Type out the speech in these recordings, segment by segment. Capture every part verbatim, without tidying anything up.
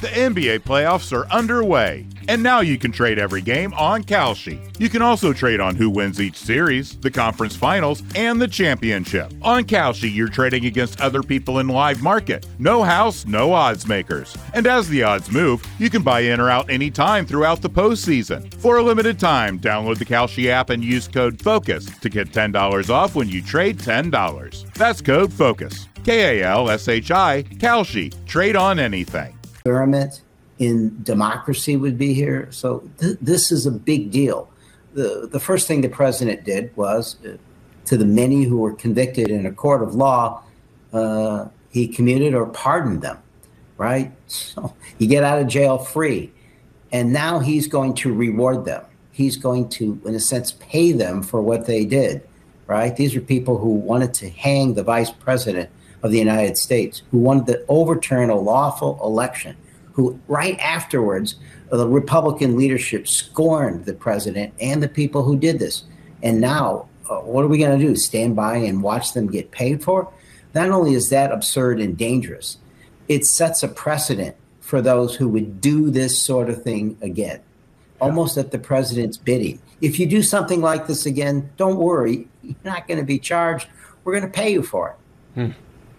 The N B A playoffs are underway, and now you can trade every game on Kalshi. You can also trade on who wins each series, the conference finals, and the championship. On Kalshi, you're trading against other people in live market. No house, no odds makers. And as the odds move, you can buy in or out anytime throughout the postseason. For a limited time, download the Kalshi app and use code FOCUS to get ten dollars off when you trade ten dollars. That's code FOCUS. K A L S H I, Kalshi. Trade on anything. Experiment in democracy would be here. So th- this is a big deal. The, the first thing the president did was, uh, to the many who were convicted in a court of law, uh, he commuted or pardoned them, right? So you get out of jail free. And now he's going to reward them. He's going to, in a sense, pay them for what they did, right? These are people who wanted to hang the vice president of the United States, who wanted to overturn a lawful election, who right afterwards, the Republican leadership scorned the president and the people who did this. And now, uh, what are we going to do? Stand by and watch them get paid for? Not only is that absurd and dangerous, it sets a precedent for those who would do this sort of thing again, almost at the president's bidding. If you do something like this again, don't worry, you're not going to be charged. We're going to pay you for it. Hmm.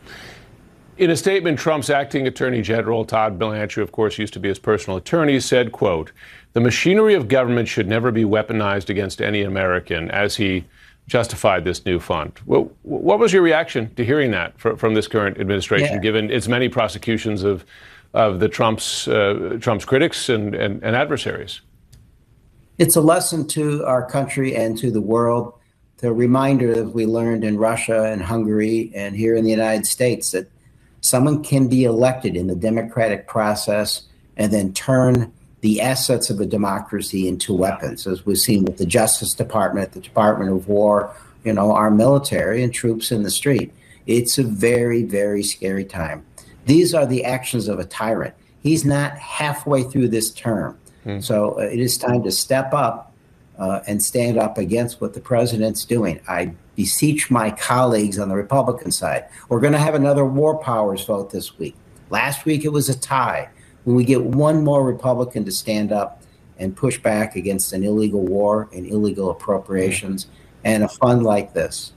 In a statement, Trump's acting attorney general, Todd Blanche, who of course used to be his personal attorney, said, quote, "The machinery of government should never be weaponized against any American," as he justified this new fund. Well, what was your reaction to hearing that from this current administration, yeah. given its many prosecutions of of the Trump's uh, Trump's critics and, and, and adversaries? It's a lesson to our country and to the world, the reminder that we learned in Russia and Hungary and here in the United States, that someone can be elected in the democratic process and then turn the assets of a democracy into weapons, as we've seen with the Justice Department, the Department of War, you know, our military and troops in the street. It's a very, very scary time. These are the actions of a tyrant. He's not halfway through this term. Hmm. So uh, it is time to step up uh, and stand up against what the president's doing. I beseech my colleagues on the Republican side. We're going to have another war powers vote this week. Last week, it was a tie. When we get one more Republican to stand up and push back against an illegal war and illegal appropriations and a fund like this.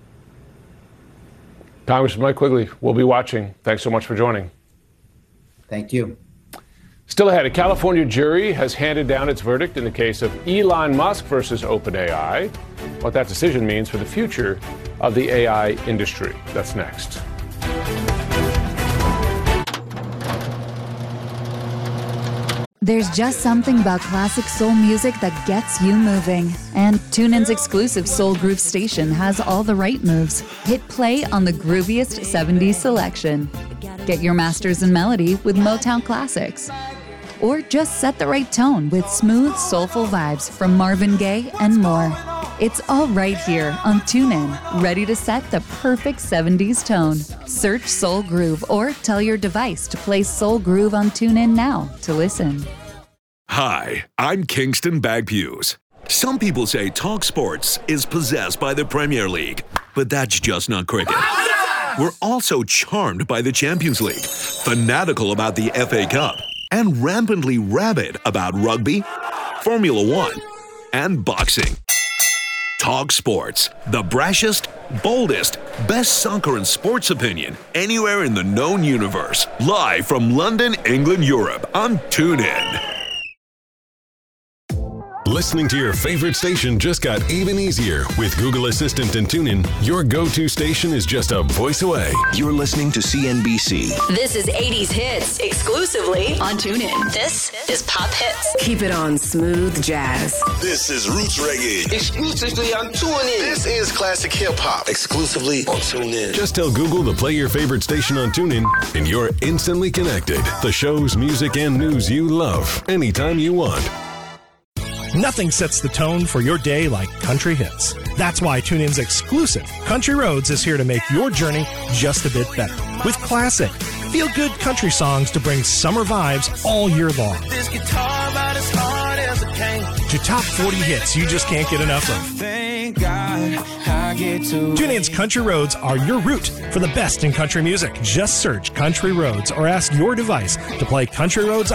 Congressman Mike Quigley, we'll be watching. Thanks so much for joining. Thank you. Still ahead, a California jury has handed down its verdict in the case of Elon Musk versus OpenAI. What that decision means for the future of the A I industry. That's next. There's just something about classic soul music that gets you moving. And TuneIn's exclusive Soul Groove station has all the right moves. Hit play on the grooviest seventies selection. Get your masters in melody with Motown classics. Or just set the right tone with smooth, soulful vibes from Marvin Gaye and more. It's all right here on TuneIn, ready to set the perfect seventies tone. Search Soul Groove or tell your device to play Soul Groove on TuneIn now to listen. Hi, I'm Kingston Bagpues. Some people say Talk Sports is possessed by the Premier League, but that's just not cricket. We're also charmed by the Champions League, fanatical about the F A Cup, and rampantly rabid about rugby, Formula One, and boxing. Talk Sports, the brashest, boldest, best soccer and sports opinion anywhere in the known universe. Live from London, England, Europe on TuneIn. Listening to your favorite station just got even easier. With Google Assistant and TuneIn, your go-to station is just a voice away. You're listening to C N B C. This is eighties Hits, exclusively on TuneIn. This is Pop Hits. Keep it on smooth jazz. This is Roots Reggae, exclusively on TuneIn. This is Classic Hip Hop, exclusively on TuneIn. Just tell Google to play your favorite station on TuneIn, and you're instantly connected. The shows, music, and news you love, anytime you want. Nothing sets the tone for your day like country hits. That's why TuneIn's exclusive Country Roads is here to make your journey just a bit better. With classic, feel-good country songs to bring summer vibes all year long. This guitar about as hard as it can. To top forty hits you just can't get enough of. Thank God I get to TuneIn's Country Roads are your route for the best in country music. Just search Country Roads or ask your device to play Country Roads